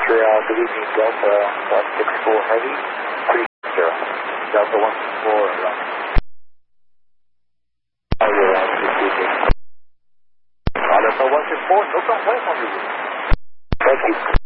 Good evening, Delta 164 Heavy, 30. Delta 164, Delta 164, no complaint on you. Thank you.